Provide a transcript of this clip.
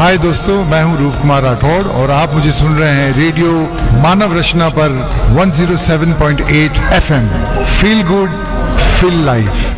हाय दोस्तों, मैं हूं रूप कुमार राठौड़ और आप मुझे सुन रहे हैं रेडियो मानव रचना पर 107.8 FM। Feel good, feel life.